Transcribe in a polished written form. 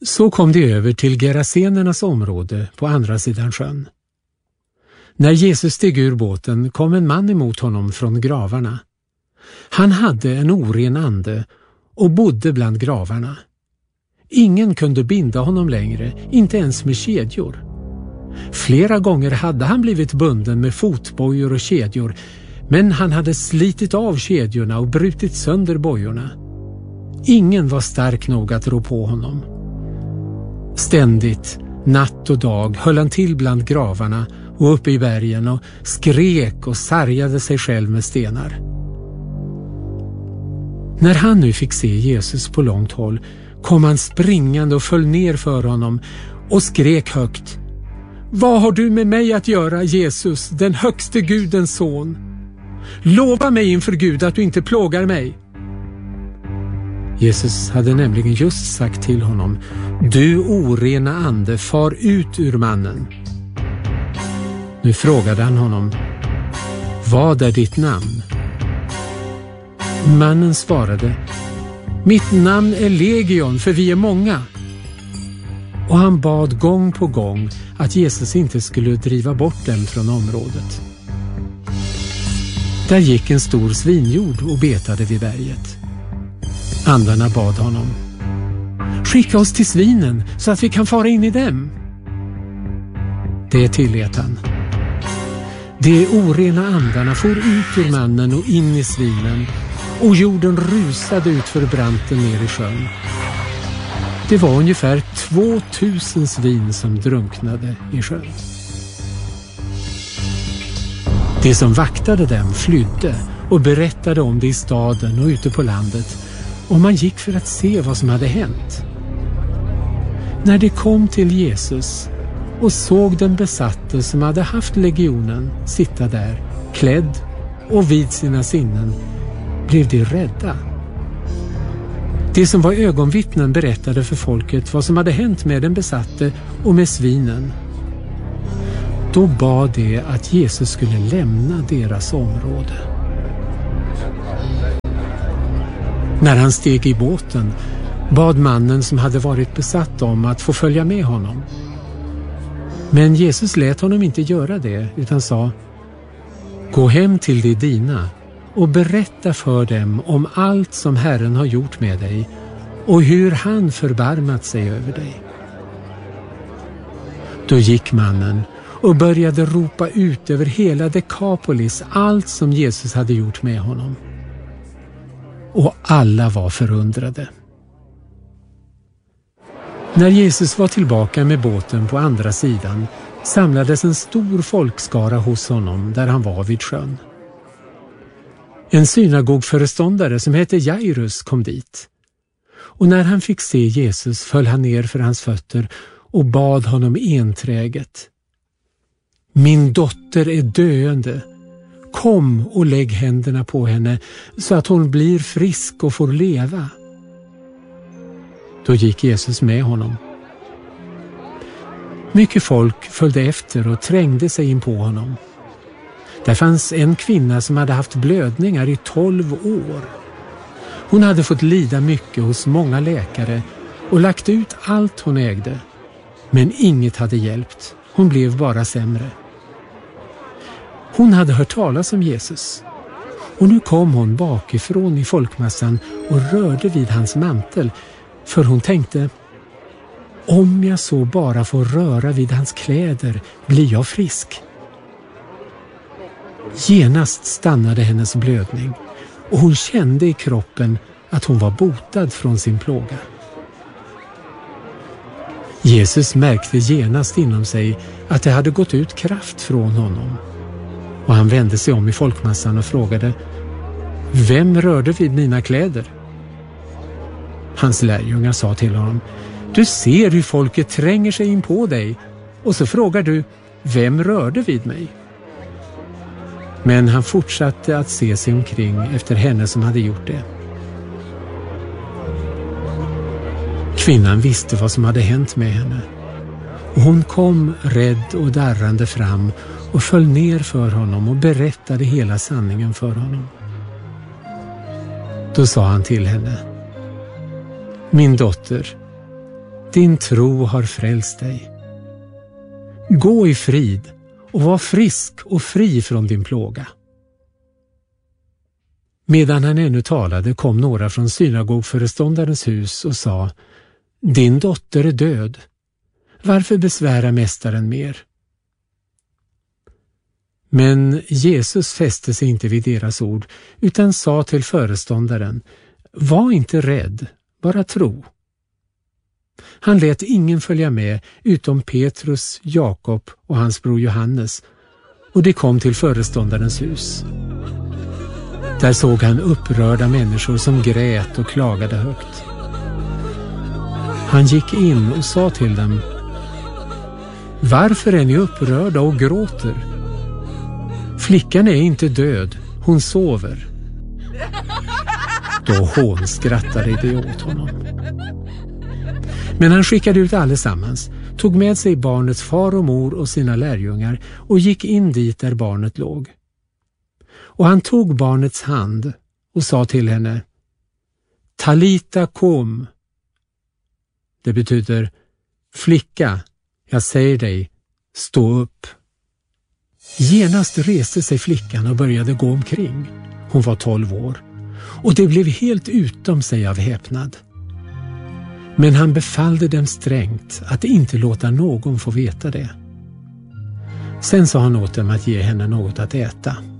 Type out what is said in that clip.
Så kom de över till Gerasenernas område på andra sidan sjön. När Jesus steg ur båten kom en man emot honom från gravarna. Han hade en oren ande och bodde bland gravarna. Ingen kunde binda honom längre, inte ens med kedjor. Flera gånger hade han blivit bunden med fotbojor och kedjor, men han hade slitit av kedjorna och brutit sönder bojorna. Ingen var stark nog att rå på honom. Ständigt, natt och dag, höll han till bland gravarna och uppe i bergen och skrek och sargade sig själv med stenar. När han nu fick se Jesus på långt håll kom han springande och föll ner för honom och skrek högt: Vad har du med mig att göra, Jesus, den högste Gudens son? Lova mig inför Gud att du inte plågar mig. Jesus hade nämligen just sagt till honom: Du orena ande, far ut ur mannen. Nu frågade han honom: Vad är ditt namn? Mannen svarade: Mitt namn är Legion, för vi är många. Och han bad gång på gång att Jesus inte skulle driva bort dem från området. Där gick en stor svinjord och betade vid berget. Andarna bad honom: Skicka oss till svinen så att vi kan fara in i dem. Det tillät han. De orena andarna for ut ur mannen och in i svinen, och jorden rusade ut för branten ner i sjön. Det var ungefär 2000 svin som drunknade i sjön. De som vaktade dem flydde och berättade om det i staden och ute på landet, och man gick för att se vad som hade hänt. När de kom till Jesus och såg den besatte som hade haft legionen sitta där, klädd och vid sina sinnen, blev de rädda. De som var ögonvittnen berättade för folket vad som hade hänt med den besatte och med svinen. Då bad de att Jesus skulle lämna deras område. När han steg i båten bad mannen som hade varit besatt om att få följa med honom. Men Jesus lät honom inte göra det, utan sa: Gå hem till de dina och berätta för dem om allt som Herren har gjort med dig och hur han förbarmat sig över dig. Då gick mannen och började ropa ut över hela Dekapolis allt som Jesus hade gjort med honom. Och alla var förundrade. När Jesus var tillbaka med båten på andra sidan samlades en stor folkskara hos honom där han var vid sjön. En synagogföreståndare som hette Jairus kom dit. Och när han fick se Jesus föll han ner för hans fötter och bad honom enträget: Min dotter är döende. Kom och lägg händerna på henne så att hon blir frisk och får leva. Då gick Jesus med honom. Mycket folk följde efter och trängde sig in på honom. Där fanns en kvinna som hade haft blödningar i 12 år. Hon hade fått lida mycket hos många läkare och lagt ut allt hon ägde. Men inget hade hjälpt. Hon blev bara sämre. Hon hade hört talas om Jesus. Och nu kom hon bakifrån i folkmassan och rörde vid hans mantel, för hon tänkte: om jag så bara får röra vid hans kläder blir jag frisk. Genast stannade hennes blödning och hon kände i kroppen att hon var botad från sin plåga. Jesus märkte genast inom sig att det hade gått ut kraft från honom. Och han vände sig om i folkmassan och frågade: Vem rörde vid mina kläder? Hans lärjungar sa till honom: Du ser hur folket tränger sig in på dig, och så frågar du: Vem rörde vid mig? Men han fortsatte att se sig omkring efter henne som hade gjort det. Kvinnan visste vad som hade hänt med henne, och hon kom rädd och darrande fram och föll ner för honom och berättade hela sanningen för honom. Då sa han till henne: Min dotter, din tro har frälst dig. Gå i frid och var frisk och fri från din plåga. Medan han ännu talade kom några från synagogföreståndarens hus och sa: din dotter är död. Varför besvära mästaren mer? Men Jesus fäste sig inte vid deras ord utan sa till föreståndaren: var inte rädd, bara tro. Han lät ingen följa med utom Petrus, Jakob och hans bror Johannes, och de kom till föreståndarens hus. Där såg han upprörda människor som grät och klagade högt. Han gick in och sa till dem: varför är ni upprörda och gråter? Flickan är inte död, hon sover. Då hånskrattade de åt honom. Men han skickade ut allesammans, tog med sig barnets far och mor och sina lärjungar och gick in dit där barnet låg. Och han tog barnets hand och sa till henne: Talita kum. Det betyder: flicka, jag säger dig, stå upp. Genast reste sig flickan och började gå omkring. Hon var 12 år och det blev helt utom sig av häpnad. Men han befallde dem strängt att inte låta någon få veta det. Sen sa han åt dem att ge henne något att äta.